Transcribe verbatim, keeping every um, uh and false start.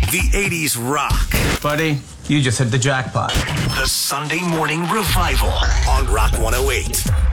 The eighties rock. Buddy, you just hit the jackpot. The Sunday Morning Revival on Rock one oh eight.